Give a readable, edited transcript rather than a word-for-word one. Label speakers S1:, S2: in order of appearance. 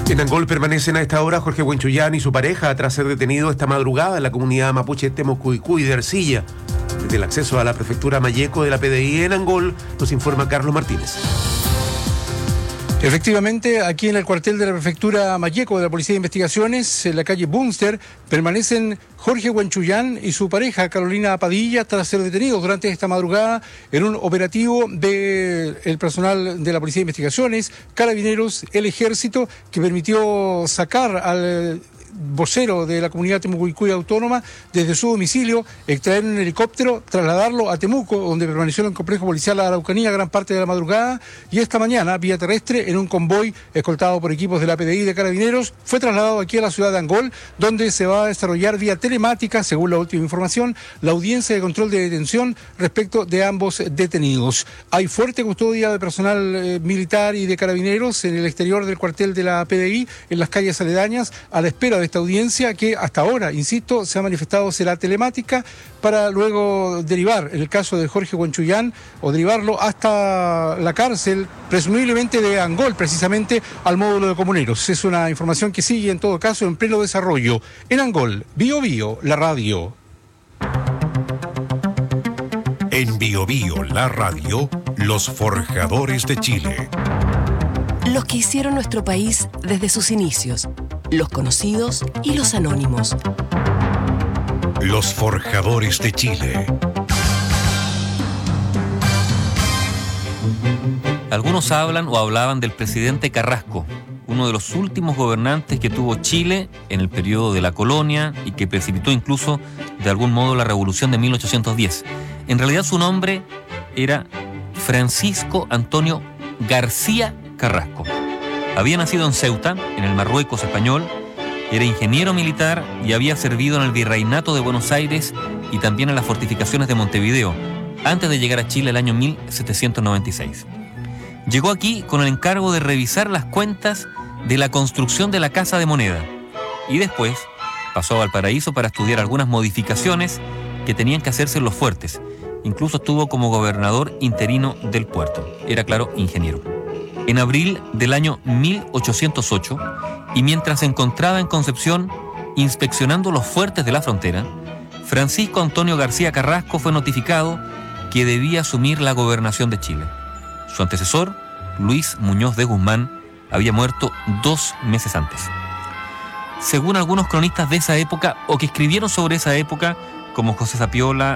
S1: En Angol permanecen a esta hora Jorge Huenchullán y su pareja tras ser detenido esta madrugada en la comunidad mapuche Temucuicui de Ercilla. Desde el acceso a la prefectura Malleco de la PDI en Angol, nos informa Carlos Martínez.
S2: Efectivamente, aquí en el cuartel de la prefectura Malleco de la Policía de Investigaciones, en la calle Bunster, permanecen Jorge Huenchullán y su pareja Carolina Padilla tras ser detenidos durante esta madrugada en un operativo del personal de la Policía de Investigaciones, Carabineros, el Ejército, que permitió sacar al vocero de la comunidad Temucuicui Autónoma desde su domicilio, extraer un helicóptero, trasladarlo a Temuco, donde permaneció en el complejo policial La Araucanía gran parte de la madrugada, y esta mañana, vía terrestre, en un convoy escoltado por equipos de la PDI de Carabineros, fue trasladado aquí a la ciudad de Angol, donde se va a desarrollar vía telemática, según la última información, la audiencia de control de detención respecto de ambos detenidos. Hay fuerte custodia de personal militar y de Carabineros en el exterior del cuartel de la PDI, en las calles aledañas, a la espera de esta audiencia que hasta ahora, insisto, se ha manifestado será telemática para luego derivar, en el caso de Jorge Huenchullán, o derivarlo hasta la cárcel, presumiblemente de Angol, precisamente al módulo de comuneros. Es una información que sigue en todo caso en pleno desarrollo. En Angol, Bío Bío, la radio.
S3: En Bío Bío, la radio, los forjadores de Chile.
S4: Los que hicieron nuestro país desde sus inicios, los conocidos y los anónimos.
S3: Los forjadores de Chile.
S5: Algunos hablan o hablaban del presidente Carrasco, uno de los últimos gobernantes que tuvo Chile en el periodo de la colonia y que precipitó incluso de algún modo la revolución de 1810. En realidad su nombre era Francisco Antonio García Carrasco. Había nacido en Ceuta, en el Marruecos español, era ingeniero militar y había servido en el Virreinato de Buenos Aires y también en las fortificaciones de Montevideo, antes de llegar a Chile el año 1796. Llegó aquí con el encargo de revisar las cuentas de la construcción de la Casa de Moneda y después pasó a Valparaíso para estudiar algunas modificaciones que tenían que hacerse en los fuertes. Incluso estuvo como gobernador interino del puerto. Era, claro, ingeniero. En abril del año 1808, y mientras se encontraba en Concepción inspeccionando los fuertes de la frontera, Francisco Antonio García Carrasco fue notificado que debía asumir la gobernación de Chile. Su antecesor, Luis Muñoz de Guzmán, había muerto 2 meses antes. Según algunos cronistas de esa época o que escribieron sobre esa época, como José Sapiola